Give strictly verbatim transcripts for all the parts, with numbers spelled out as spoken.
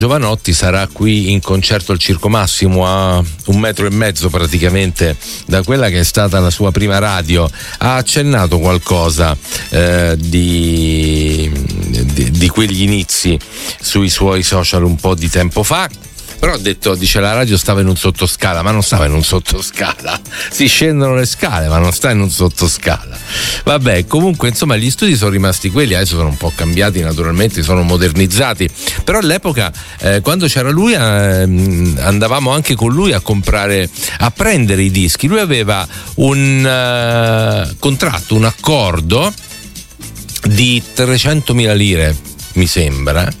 Jovanotti sarà qui in concerto al Circo Massimo, a un metro e mezzo praticamente da quella che è stata la sua prima radio. Ha accennato qualcosa eh, di, di, di quegli inizi sui suoi social un po' di tempo fa. Però ha detto, dice, la radio stava in un sottoscala, ma non stava in un sottoscala, si scendono le scale, ma non sta in un sottoscala. Vabbè, comunque insomma gli studi sono rimasti quelli, adesso sono un po' cambiati naturalmente, sono modernizzati, però all'epoca eh, quando c'era lui eh, andavamo anche con lui a comprare, a prendere i dischi. Lui aveva un uh, contratto, un accordo di trecentomila lire, mi sembra,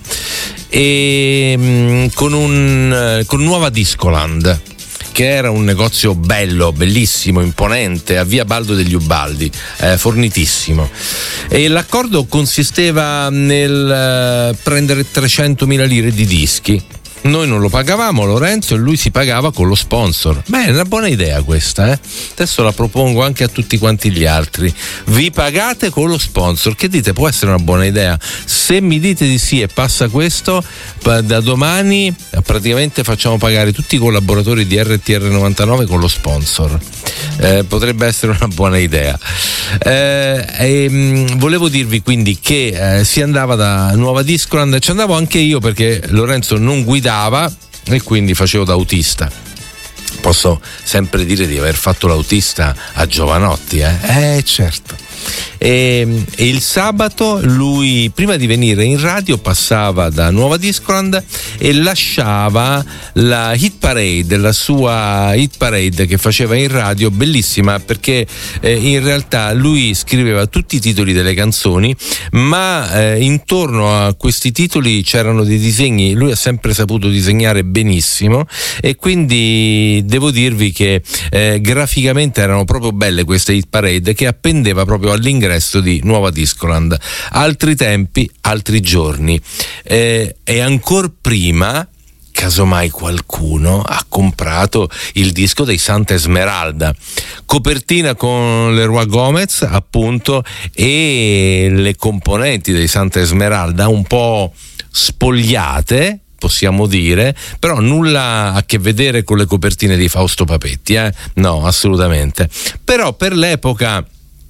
e mh, con un con Nuova Discoland, che era un negozio bello, bellissimo, imponente, a via Baldo degli Ubaldi, eh, fornitissimo, e l'accordo consisteva nel uh, prendere trecentomila lire di dischi. Noi non lo pagavamo, Lorenzo, e lui si pagava con lo sponsor. Beh, è una buona idea questa, eh? Adesso la propongo anche a tutti quanti gli altri. Vi pagate con lo sponsor. Che dite? Può essere una buona idea? Se mi dite di sì e passa questo, da domani praticamente facciamo pagare tutti i collaboratori di R T R novantanove con lo sponsor. Eh, potrebbe essere una buona idea. Eh, e, mh, volevo dirvi quindi che eh, si andava da Nuova Discoland, ci andavo anche io perché Lorenzo non guidava e quindi facevo da autista. Posso sempre dire di aver fatto l'autista a Jovanotti, eh? Eh certo. E, e il sabato lui, prima di venire in radio, passava da Nuova Discoland e lasciava la hit parade, la sua hit parade che faceva in radio, bellissima, perché eh, in realtà lui scriveva tutti i titoli delle canzoni, ma eh, intorno a questi titoli c'erano dei disegni. Lui ha sempre saputo disegnare benissimo e quindi devo dirvi che eh, graficamente erano proprio belle queste hit parade, che appendeva proprio all'ingresso di Nuova Discoland. Altri tempi, altri giorni, eh, e ancor prima, casomai qualcuno ha comprato il disco dei Santa Esmeralda, copertina con Leroy Gomez appunto, e le componenti dei Santa Esmeralda un po' spogliate, possiamo dire, però nulla a che vedere con le copertine di Fausto Papetti, eh? No, assolutamente. Però per l'epoca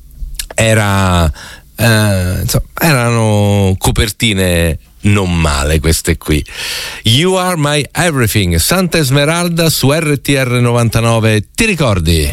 era eh, insomma, erano copertine non male queste qui. You Are My Everything, Santa Esmeralda su R T R novantanove, ti ricordi?